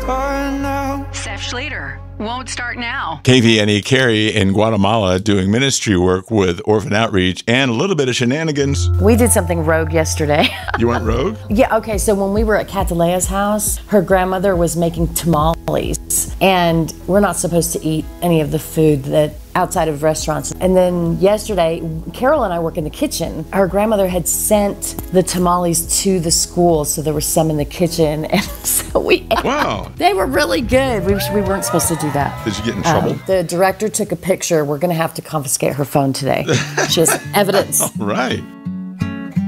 Seth Schrader won't start now. KVNE Carrie in Guatemala doing ministry work with Orphan Outreach and a little bit of shenanigans. We did something rogue yesterday. You went rogue? Yeah, okay, so when we were at Catalea's house, her grandmother was making tamales, and we're not supposed to eat any of the food that outside of restaurants. And then yesterday, Carol and I work in the kitchen. Her grandmother had sent the tamales to the school, so there was some in the kitchen, and so we ate. Wow. They were really good. We weren't supposed to do that. Did you get in trouble? The director took a picture. We're gonna have to confiscate her phone today. She has evidence. Right.